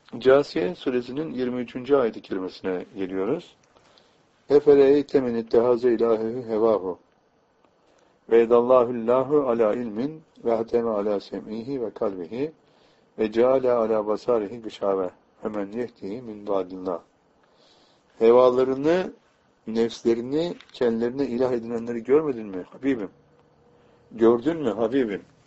Câsiye suresinin 23. ayet-i kerimesine geliyoruz. Efereyte men ittehaze ilahehu hevahu ve edallahullahu ala ilmin ve hateme ala sem'ihi ve kalbihi ve ceale ala basarihi gışave hemen yehdihi min ba'dillah. Hevalarını, nefslerini kendilerine ilah edinenleri görmedin mi Habibim? Gördün mü Habibim?